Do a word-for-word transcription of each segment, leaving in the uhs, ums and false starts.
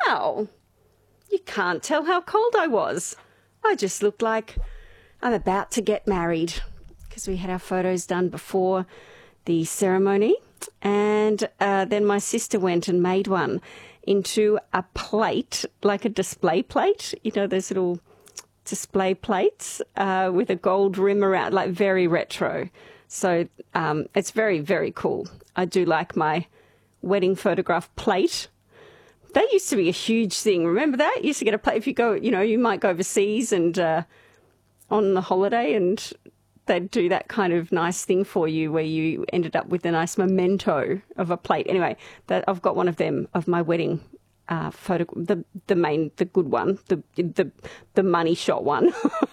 Wow. You can't tell how cold I was. I just looked like I'm about to get married because we had our photos done before the ceremony. And uh, then my sister went and made one into a plate, like a display plate. You know, those little display plates uh, with a gold rim around, like very retro. So um, it's very, very cool. I do like my wedding photograph plate. That used to be a huge thing. Remember that? You used to get a plate if you go, you know, you might go overseas and uh, on the holiday and they'd do that kind of nice thing for you where you ended up with a nice memento of a plate. Anyway, that I've got one of them of my wedding uh, photo, the the main, the good one, the the the money shot one.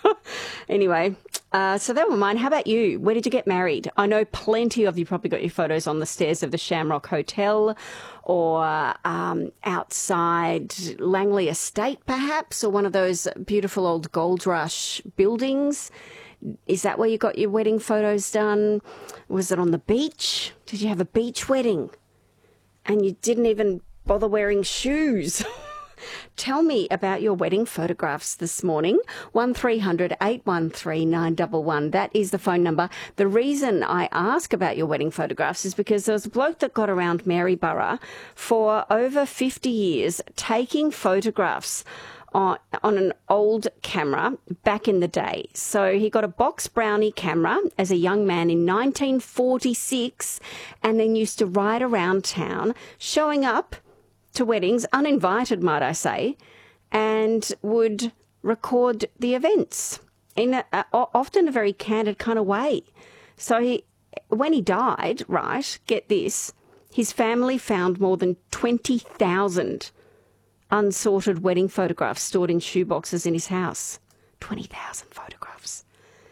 Anyway, uh, so that were mine. How about you? Where did you get married? I know plenty of you probably got your photos on the stairs of the Shamrock Hotel or um, outside Langley Estate perhaps, or one of those beautiful old Gold Rush buildings. Is that where you got your wedding photos done? Was it on the beach? Did you have a beach wedding? And you didn't even bother wearing shoes. Tell me about your wedding photographs this morning. one three hundred eight one three nine one one. That is the phone number. The reason I ask about your wedding photographs is because there was a bloke that got around Maryborough for over fifty years taking photographs on, on an old camera back in the day. So he got a box brownie camera as a young man in nineteen forty-six and then used to ride around town showing up to weddings, uninvited, might I say, and would record the events in a, a, often a very candid kind of way. So he, when he died, right, get this, his family found more than twenty thousand unsorted wedding photographs stored in shoeboxes in his house. twenty thousand photographs.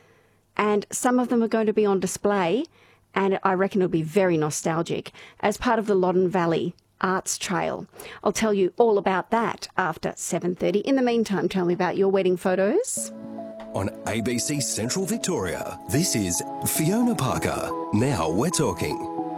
And some of them are going to be on display, and I reckon it'll be very nostalgic, as part of the Loddon Valley Arts Trail. I'll tell you all about that after seven thirty. In the meantime, tell me about your wedding photos. On A B C Central Victoria, this is Fiona Parker. Now we're talking.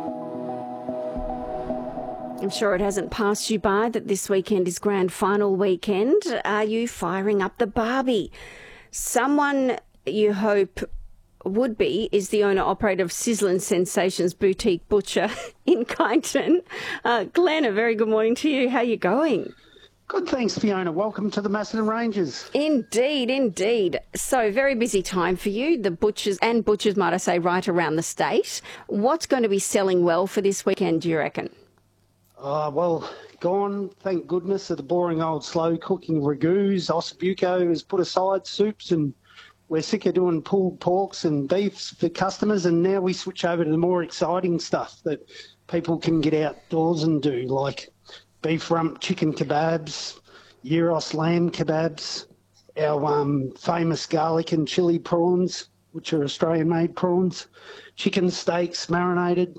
I'm sure it hasn't passed you by that this weekend is grand final weekend. Are you firing up the Barbie? Someone you hope would be is the owner-operator of Sizzlin' Sensations Boutique Butcher in Kyneton. Uh, Glenn, a very good morning to you. How are you going? Good, thanks, Fiona. Welcome to the Macedon Ranges. Indeed, indeed. So, very busy time for you, the butchers and butchers, might I say, right around the state. What's going to be selling well for this weekend, do you reckon? Uh, well, gone, thank goodness, are the boring old slow-cooking ragouts. Ossobuco has put aside soups, and we're sick of doing pulled porks and beefs for customers, and now we switch over to the more exciting stuff that people can get outdoors and do, like beef rump chicken kebabs, gyros lamb kebabs, our um, famous garlic and chilli prawns, which are Australian-made prawns, chicken steaks marinated,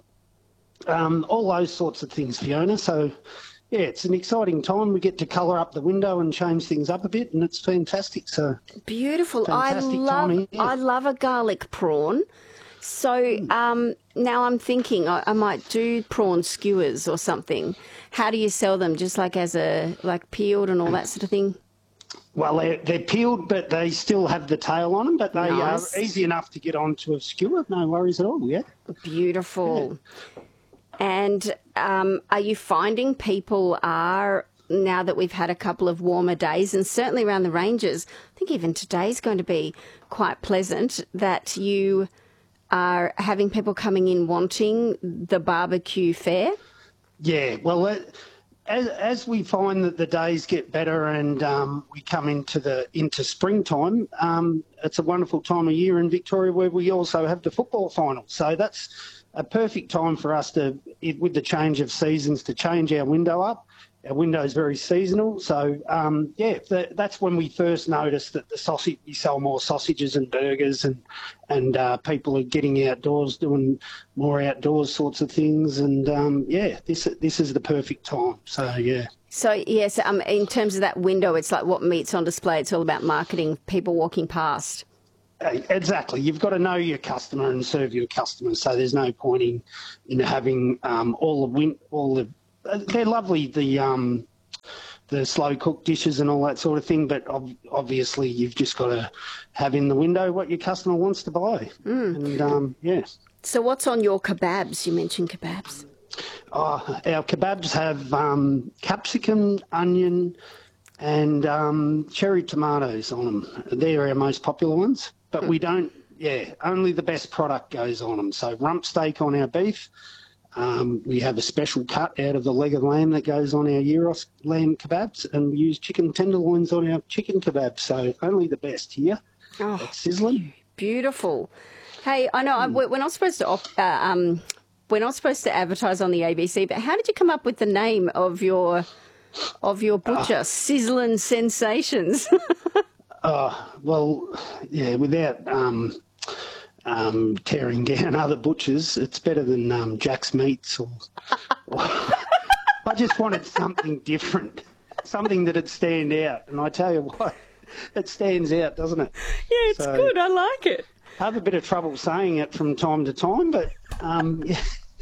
um, all those sorts of things, Fiona. So, yeah, it's an exciting time. We get to colour up the window and change things up a bit, and it's fantastic. So beautiful. Fantastic I love timing, yeah. I love a garlic prawn. So um, now I'm thinking I, I might do prawn skewers or something. How do you sell them? Just like as a like peeled and all that sort of thing? Well, they're, they're peeled, but they still have the tail on them, but they Nice. are easy enough to get onto a skewer. No worries at all, yeah. Beautiful. And um, are you finding people are, now that we've had a couple of warmer days, and certainly around the ranges, I think even today's going to be quite pleasant, that you are having people coming in wanting the barbecue fare? Yeah, well, that, as, as we find that the days get better and um, we come into the into springtime, um, it's a wonderful time of year in Victoria where we also have the football final. So that's a perfect time for us to, with the change of seasons, to change our window up. Our window is very seasonal. So, um, yeah, the, that's when we first noticed that the sausage, we sell more sausages and burgers, and and uh, people are getting outdoors, doing more outdoors sorts of things. And, um, yeah, this this is the perfect time. So, yeah. So, yes, um, in terms of that window, it's like what meat's on display. It's all about marketing, people walking past. Exactly. You've got to know your customer and serve your customer. So there's no point in, in having um, all the win- all the. They're lovely. The um, the slow cooked dishes and all that sort of thing. But ob- obviously, you've just got to have in the window what your customer wants to buy. Mm. And um, yeah. So, what's on your kebabs? You mentioned kebabs. Oh, our kebabs have um, capsicum, onion, and um, cherry tomatoes on them. They're our most popular ones. But mm. we don't. Yeah, only the best product goes on them. So, rump steak on our beef. Um, we have a special cut out of the leg of lamb that goes on our gyros lamb kebabs, and we use chicken tenderloins on our chicken kebabs. So only the best here. Oh, it's sizzling. Beautiful. Hey, I know mm. we're not supposed to uh, um, we're not supposed to advertise on the A B C, but how did you come up with the name of your of your butcher, uh, Sizzlin' Sensations? Oh, well, yeah, without. Um, Um, tearing down other butchers, it's better than um, Jack's Meats. Or, or I just wanted something different, something that'd stand out. And I tell you what, it stands out, doesn't it? Yeah, it's so, good. I like it. I have a bit of trouble saying it from time to time, but um, yeah.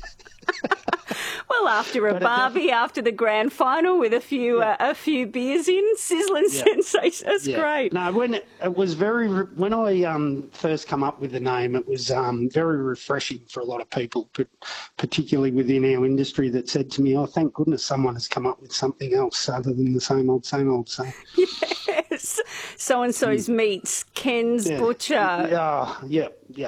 Well, after a barbie, after the grand final with a few yeah. uh, a few beers in, Sizzlin' yeah. Sensation. That's yeah. great. No, when it, it was very when I um, first come up with the name, it was um, very refreshing for a lot of people, but particularly within our industry, that said to me, "Oh, thank goodness someone has come up with something else other than the same old, same old." So yes, so and so's mm. meats, Ken's yeah. Butcher. Yeah, yeah, yeah.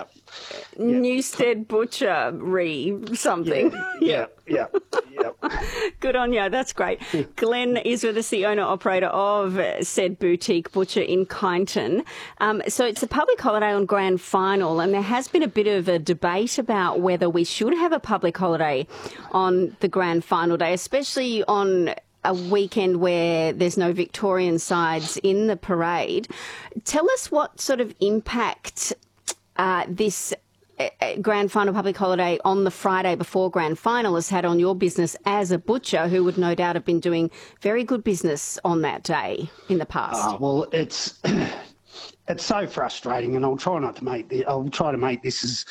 Newstead Butchery something. Yeah, yeah, yeah. yeah. Good on you. That's great. Glenn is with us, the owner-operator of said boutique butcher in Kyneton. Um, so it's a public holiday on Grand Final, and there has been a bit of a debate about whether we should have a public holiday on the Grand Final day, especially on a weekend where there's no Victorian sides in the parade. Tell us what sort of impact Uh, this uh, Grand Final public holiday on the Friday before Grand Final has had on your business as a butcher, who would no doubt have been doing very good business on that day in the past. Uh, well, it's it's so frustrating, and I'll try not to make the, I'll try to make this as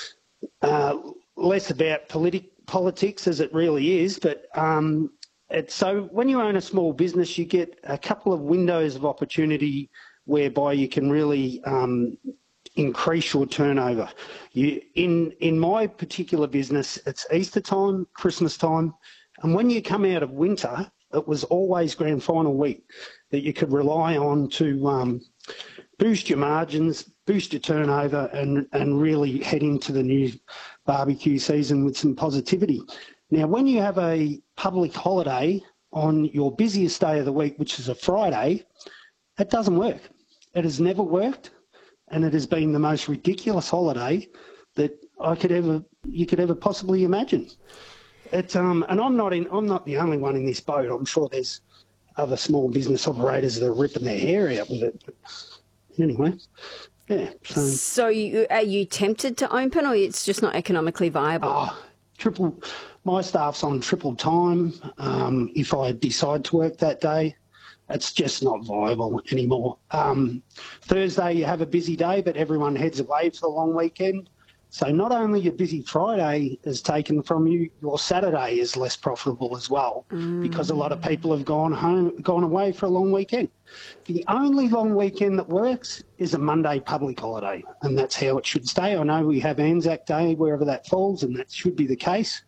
uh, less about politi- politics as it really is. But um, it's so when you own a small business, you get a couple of windows of opportunity whereby you can really um, increase your turnover. You, in in my particular business, it's Easter time, Christmas time, and when you come out of winter, it was always Grand Final week that you could rely on to um, boost your margins, boost your turnover, and and really head into the new barbecue season with some positivity. Now, when you have a public holiday on your busiest day of the week, which is a Friday, it doesn't work. It has never worked. And it has been the most ridiculous holiday that I could ever, you could ever possibly imagine. It, um, and I'm not in, I'm not the only one in this boat. I'm sure there's other small business operators that are ripping their hair out with it. But anyway, yeah. So, so you, are you tempted to open, or it's just not economically viable? Oh, triple. My staff's on triple time. Um, if I decide to work that day. It's just not viable anymore. Um, Thursday, you have a busy day, but everyone heads away for the long weekend. So not only your busy Friday is taken from you, your Saturday is less profitable as well mm. because a lot of people have gone home, gone away for a long weekend. The only long weekend that works is a Monday public holiday, and that's how it should stay. I know we have Anzac Day wherever that falls, and that should be the case.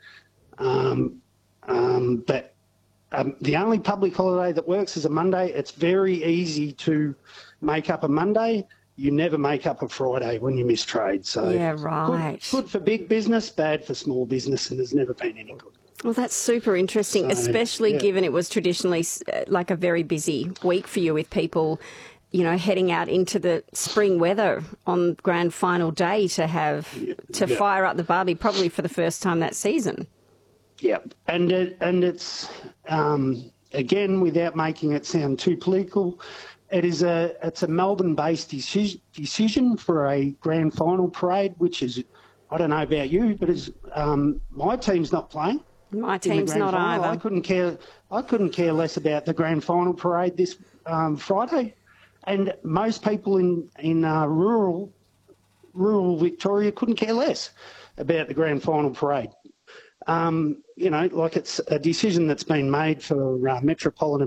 Um, um, but Um, the only public holiday that works is a Monday. It's very easy to make up a Monday. You never make up a Friday when you miss trade. So yeah, right. Good, good for big business, bad for small business, and there's never been any good. Well, that's super interesting, so, especially yeah. given it was traditionally like a very busy week for you with people, you know, heading out into the spring weather on Grand Final day to have yeah. to yeah. fire up the barbie, probably for the first time that season. Yeah, and it, and it's um, again, without making it sound too political, it is a it's a Melbourne-based decision, decision for a Grand Final parade, which is, I don't know about you, but is um, my team's not playing. My team's not final. either. I couldn't care. I couldn't care less about the Grand Final parade this um, Friday, and most people in in uh, rural rural Victoria couldn't care less about the Grand Final parade. Um, you know, like it's a decision that's been made for uh, Metropolitan